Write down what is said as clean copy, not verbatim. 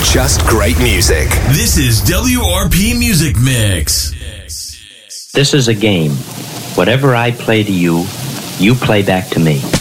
just great music. This is WRP Music Mix. This is a game. Whatever I play to you, you play back to me.